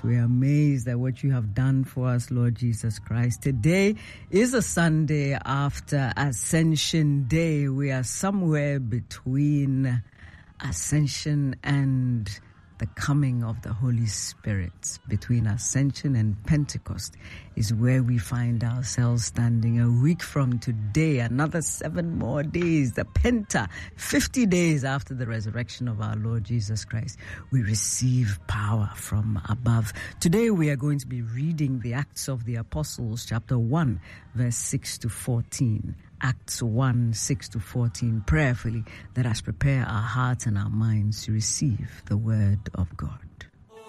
We're amazed at what you have done for us, Lord Jesus Christ. Today is a Sunday after Ascension Day. We are somewhere between Ascension and the coming of the Holy Spirit. Between Ascension and Pentecost is where we find ourselves standing. A week from today, another 7 more days, the Penta, 50 days after the resurrection of our Lord Jesus Christ, we receive power from above. Today we are going to be reading the Acts of the Apostles, chapter 1, verse 6 to 14. Acts 1, 6 to 14, prayerfully, let us prepare our hearts and our minds to receive the word of God.